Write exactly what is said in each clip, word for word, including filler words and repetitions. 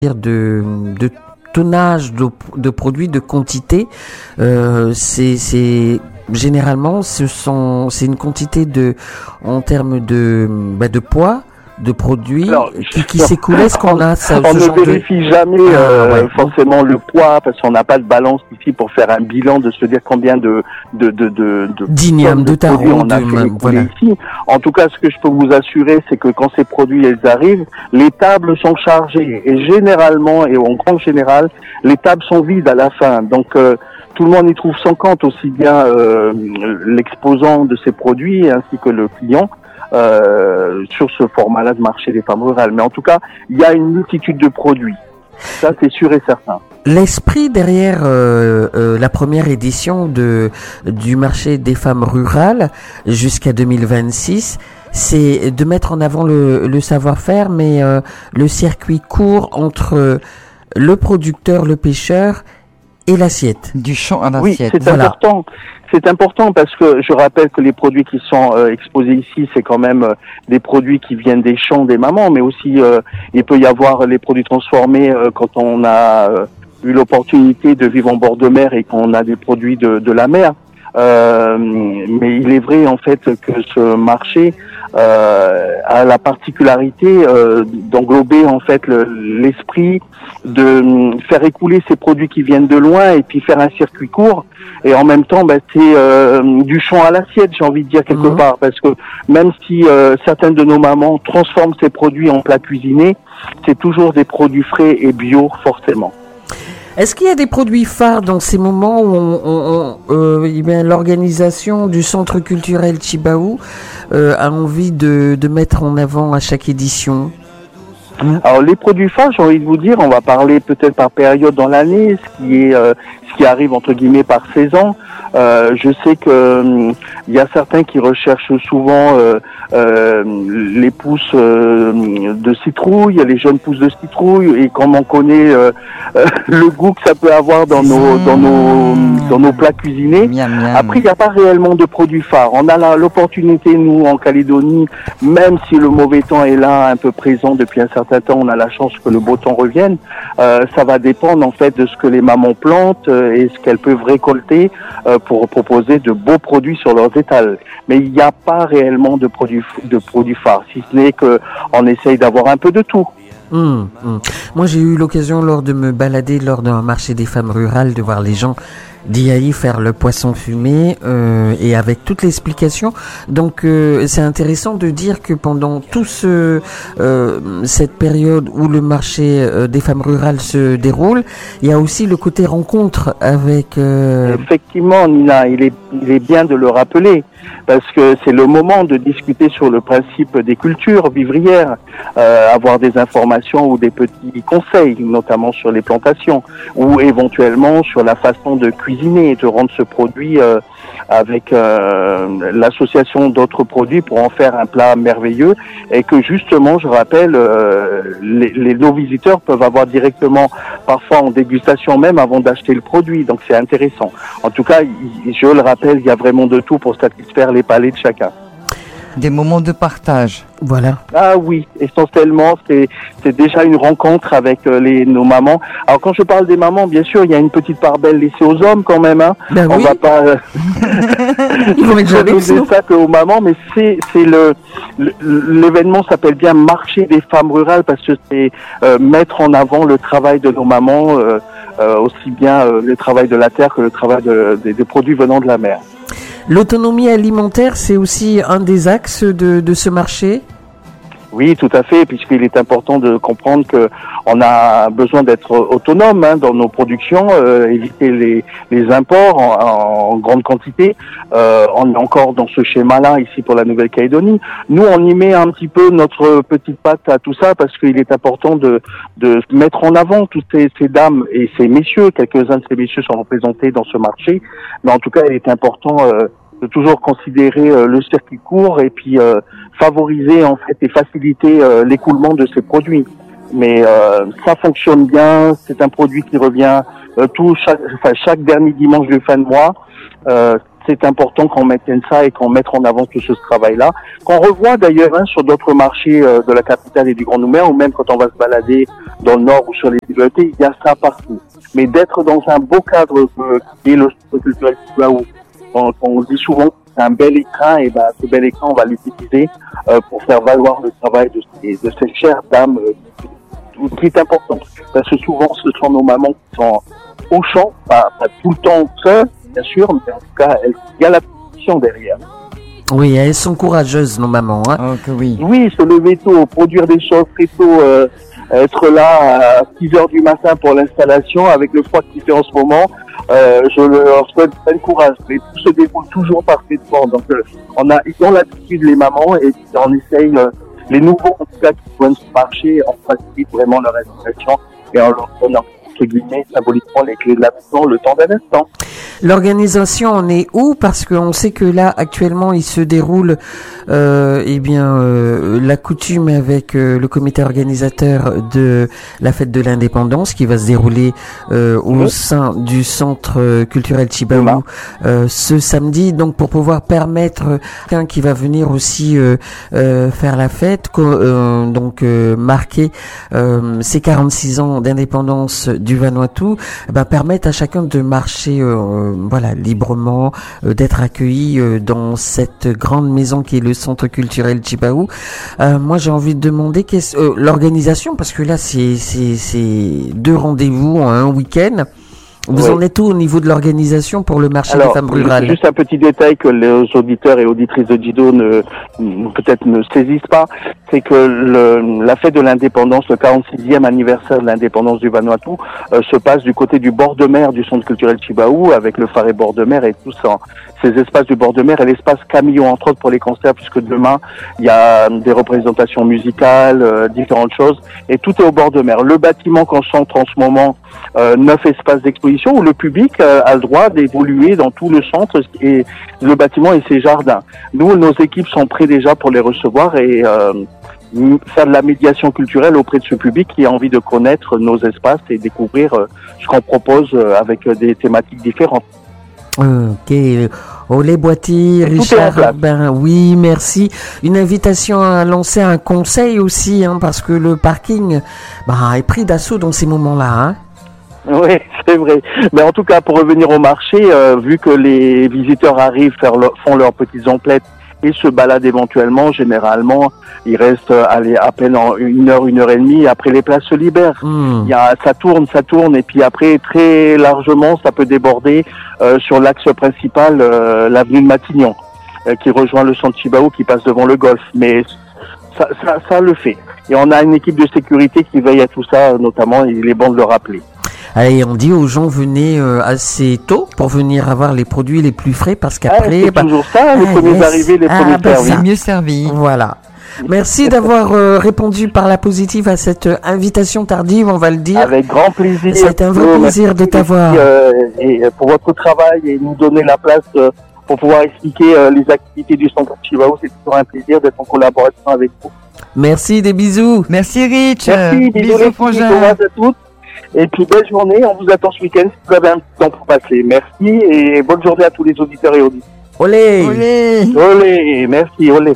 de, de tonnage de, de produits, de quantité, euh, c'est, c'est généralement ce sont c'est une quantité de en termes de bah, de poids de produits Alors, qui, qui s'écoulent. Est-ce qu'on a ça, on ce ne vérifie de... jamais ah, euh, ouais. forcément le poids parce qu'on n'a pas de balance ici pour faire un bilan de se dire combien de de de de, de d'igname, de, de produits on a de, fait voilà. ici. En tout cas, ce que je peux vous assurer, c'est que quand ces produits ils arrivent, les tables sont chargées et généralement et en grande générale, les tables sont vides à la fin. Donc euh, tout le monde y trouve son compte, aussi bien euh, l'exposant de ces produits ainsi que le client. Euh, sur ce format-là de marché des femmes rurales. Mais en tout cas, il y a une multitude de produits. Ça, c'est sûr et certain. L'esprit derrière euh, euh, la première édition de du marché des femmes rurales jusqu'à deux mille vingt-six, c'est de mettre en avant le, le savoir-faire, mais euh, le circuit court entre le producteur, le pêcheur et l'assiette. Du champ à l'assiette. Oui, c'est voilà. important. C'est important parce que je rappelle que les produits qui sont euh, exposés ici, c'est quand même euh, des produits qui viennent des champs des mamans, mais aussi euh, il peut y avoir les produits transformés euh, quand on a euh, eu l'opportunité de vivre en bord de mer et qu'on a des produits de, de la mer. Euh, mais il est vrai en fait que ce marché euh, a la particularité euh, d'englober en fait le, l'esprit de faire écouler ces produits qui viennent de loin et puis faire un circuit court et en même temps bah, c'est euh, du champ à l'assiette, j'ai envie de dire quelque mmh. part, parce que même si euh, certaines de nos mamans transforment ces produits en plats cuisinés, c'est toujours des produits frais et bio forcément. Est-ce qu'il y a des produits phares dans ces moments où on, on, on, euh, eh bien, l'organisation du Centre culturel Tjibaou euh, a envie de, de mettre en avant à chaque édition? Alors les produits phares, j'ai envie de vous dire, on va parler peut-être par période dans l'année, ce qui est euh, ce qui arrive entre guillemets par saison. Euh, je sais que hum, il y a certains qui recherchent souvent euh, euh, les pousses euh, de citrouille, les jeunes pousses de citrouille, et comme on connaît euh, euh, le goût que ça peut avoir dans nos dans nos dans nos plats cuisinés. Miam, miam. Après, il n'y a pas réellement de produits phares. On a la, l'opportunité, nous, en Calédonie, même si le mauvais temps est là, un peu présent depuis un certain temps, on a la chance que le beau temps revienne. Euh, ça va dépendre en fait de ce que les mamans plantent euh, et ce qu'elles peuvent récolter euh, pour proposer de beaux produits sur leurs étals. Mais il n'y a pas réellement de produits de produits phares, si ce n'est que on essaye d'avoir un peu de tout. Mmh, mmh. Moi, j'ai eu l'occasion lors de me balader lors d'un marché des femmes rurales de voir les gens d'I A I faire le poisson fumé euh, et avec toute l'explication. Donc euh, c'est intéressant de dire que pendant tout ce euh, cette période où le marché euh, des femmes rurales se déroule, il y a aussi le côté rencontre avec. Euh... Effectivement, Nina, il est il est bien de le rappeler parce que c'est le moment de discuter sur le principe des cultures vivrières, euh, avoir des informations ou des petits conseils, notamment sur les plantations ou éventuellement sur la façon de cuisiner et de rendre ce produit euh, avec euh, l'association d'autres produits pour en faire un plat merveilleux et que justement, je rappelle, euh, les, les nos visiteurs peuvent avoir directement, parfois en dégustation même, avant d'acheter le produit. Donc c'est intéressant. En tout cas, je le rappelle, il y a vraiment de tout pour satisfaire les palais de chacun. Des moments de partage. Voilà. Ah oui, essentiellement, c'est c'est déjà une rencontre avec euh, les nos mamans. Alors quand je parle des mamans, bien sûr, il y a une petite part belle laissée aux hommes quand même. Hein. Ben On oui. va pas euh, Ils vont être donner ça que aux mamans, mais c'est c'est le, le l'événement s'appelle bien marché des femmes rurales parce que c'est euh, mettre en avant le travail de nos mamans, euh, euh, aussi bien euh, le travail de la terre que le travail de, de, des produits venant de la mer. L'autonomie alimentaire, c'est aussi un des axes de, de ce marché? Oui, tout à fait, puisqu'il est important de comprendre que on a besoin d'être autonome hein, dans nos productions, euh, éviter les, les imports en, en grande quantité. Euh, on est encore dans ce schéma-là ici pour la Nouvelle-Calédonie. Nous, on y met un petit peu notre petite patte à tout ça parce qu'il est important de, de mettre en avant toutes ces, ces dames et ces messieurs. Quelques-uns de ces messieurs sont représentés dans ce marché, mais en tout cas, il est important euh, de toujours considérer euh, le circuit court et puis euh, favoriser en fait et faciliter euh, l'écoulement de ces produits. Mais euh, ça fonctionne bien, c'est un produit qui revient euh, tout chaque, enfin, chaque dernier dimanche de fin de mois. Euh, c'est important qu'on maintienne ça et qu'on mette en avant tout ce travail-là. Qu'on revoit d'ailleurs hein, sur d'autres marchés euh, de la capitale et du Grand Nouméa, ou même quand on va se balader dans le nord ou sur les bibliothèques, il y a ça partout. Mais d'être dans un beau cadre euh, qui est le centre culturel Chibaou, on, on dit souvent que c'est un bel écran, et ben ce bel écran, on va l'utiliser euh, pour faire valoir le travail de ces, de ces chères dames euh, qui est important. Parce que souvent, ce sont nos mamans qui sont au champ, pas, pas tout le temps seules, bien sûr, mais en tout cas, elles, il y a la position derrière. Oui, elles sont courageuses, nos mamans. Hein. Oh, que oui. Oui, se lever tôt, produire des choses très tôt, euh, être là à six heures du matin pour l'installation, avec le froid qu'il fait en ce moment, euh, je leur souhaite plein courage. Mais tout se déroule toujours parfaitement. Donc, euh, on a, ils ont l'habitude, les mamans, et on essaye, euh, les nouveaux, en tout cas, qui viennent se marcher, on facilite vraiment leur installation et on leur donne, entre guillemets, symboliquement, les clés de la maison, le temps d'un instant. L'organisation en est où? Parce qu'on sait que là, actuellement, il se déroule euh, eh bien, euh, la coutume avec euh, le comité organisateur de la fête de l'indépendance qui va se dérouler euh, au oui. sein du centre culturel Chibaou euh, ce samedi. Donc, pour pouvoir permettre quelqu'un qui va venir aussi euh, euh, faire la fête, euh, donc euh, marquer euh, ces quarante-six ans d'indépendance du Vanuatu, eh ben, permettre à chacun de marcher euh, voilà, librement, euh, d'être accueilli euh, dans cette grande maison qui est le centre culturel Chibaou. Euh, moi, j'ai envie de demander qu'est-ce, euh, l'organisation, parce que là, c'est, c'est, c'est deux rendez-vous en un week-end. Vous oui. en êtes où au niveau de l'organisation pour le marché Alors, des femmes rurales? Juste un petit détail que les auditeurs et auditrices de Jido ne, peut-être ne saisissent pas, c'est que le, la fête de l'indépendance, le quarante-sixième anniversaire de l'indépendance du Vanuatu, euh, se passe du côté du bord de mer du centre culturel Chibaou, avec le phare et bord de mer et tout ça. Ces espaces du bord de mer et l'espace Camillon, entre autres pour les concerts, puisque demain, il y a des représentations musicales, euh, différentes choses, et tout est au bord de mer. Le bâtiment concentre en ce moment euh, neuf espaces d'exposition où le public euh, a le droit d'évoluer dans tout le centre et le bâtiment et ses jardins. Nous, nos équipes sont prêtes déjà pour les recevoir et euh, faire de la médiation culturelle auprès de ce public qui a envie de connaître nos espaces et découvrir euh, ce qu'on propose euh, avec euh, des thématiques différentes. Ok, Olé Boiti, Richard, ben oui, merci. Une invitation à lancer un conseil aussi, hein, parce que le parking bah, est pris d'assaut dans ces moments-là. Hein. Oui, c'est vrai. Mais en tout cas, pour revenir au marché, euh, vu que les visiteurs arrivent, faire leur, font leurs petites emplettes et se baladent éventuellement, généralement, ils restent euh, allez, à peine en une heure, une heure et demie. Après, les places se libèrent. Mmh. Il y a, ça tourne, ça tourne, et puis après, très largement, ça peut déborder euh, sur l'axe principal, euh, l'avenue de Matignon, euh, qui rejoint le centre Chibaou, qui passe devant le golf. Mais ça, ça, ça le fait. Et on a une équipe de sécurité qui veille à tout ça, notamment, il est bon de le rappeler. Allez, on dit aux gens, venez euh, assez tôt pour venir avoir les produits les plus frais, parce qu'après... Ah, c'est bah, toujours ça, les ah, premiers yes. arrivés, les ah, premiers bah, servis. C'est mieux servi. Voilà. Merci d'avoir euh, répondu par la positive à cette euh, invitation tardive, on va le dire. Avec grand plaisir. C'est un vrai plaisir merci, de t'avoir. Euh, et pour votre travail et nous donner la place euh, pour pouvoir expliquer euh, les activités du centre Chibaou, c'est toujours un plaisir d'être en collaboration avec vous. Merci, des bisous. Merci Rich. Merci, bisous, bisous les à toutes. Et puis belle journée, on vous attend ce week-end si vous avez un petit temps pour passer. Merci et bonne journée à tous les auditeurs et auditeurs. Olé. Olé. Olé, merci, olé.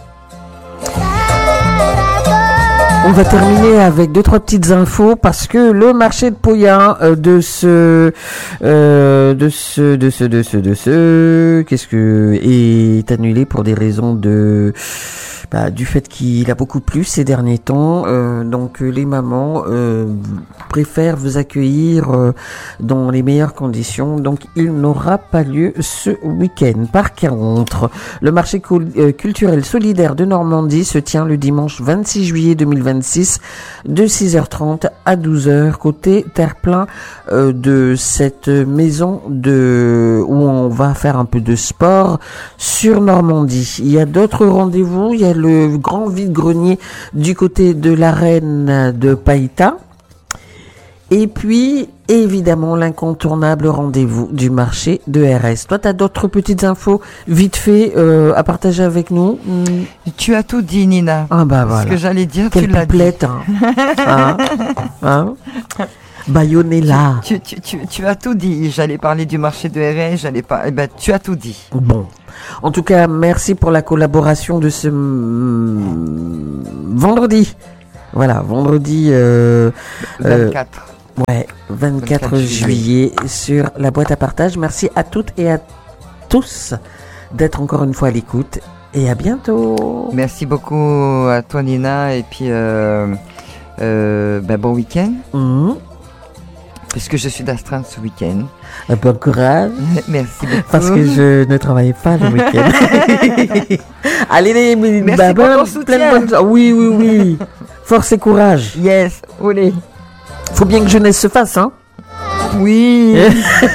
On va terminer avec deux trois petites infos parce que le marché de Poya euh, de ce euh, de ce de ce de ce de ce qu'est-ce que est annulé pour des raisons de bah, du fait qu'il a beaucoup plu ces derniers temps. Euh, donc les mamans euh, préfèrent vous accueillir euh, dans les meilleures conditions. Donc il n'aura pas lieu ce week-end. Par contre, le marché cul- euh, culturel solidaire de Normandie se tient le dimanche vingt-six juillet deux mille vingt-six de six heures trente à douze heures côté terre-plein euh, de cette maison de où on va faire un peu de sport sur Normandie. Il y a d'autres rendez-vous. Il y a le grand vide-grenier du côté de l'arène de Païta. Et puis, évidemment, l'incontournable rendez-vous du marché de R S. Toi, tu as d'autres petites infos vite fait euh, à partager avec nous? Tu as tout dit, Nina. Ah bah voilà. Ce que j'allais dire, Quelle tu l'as pouplette, dit. Hein. hein, hein Bayonella. Tu, tu, tu, tu as tout dit. J'allais parler du marché de R S, j'allais pas. Eh ben, tu as tout dit. Bon. En tout cas, merci pour la collaboration de ce mm, vendredi. Voilà, vendredi euh, vingt-quatre. Euh, ouais, vingt-quatre, vingt-quatre juillet sur la boîte à partage. Merci à toutes et à tous d'être encore une fois à l'écoute et à bientôt. Merci beaucoup à toi Nina et puis euh, euh, ben bon week-end. Mmh. Puisque je suis d'astreinte ce week-end. Bon courage. Merci beaucoup. Parce que je ne travaille pas le week-end. Allez les merci bah, pour ton soutien. Bonne... Oui, oui, oui. Force et courage. Yes, olé. Faut bien que jeunesse se fasse, hein. Oui.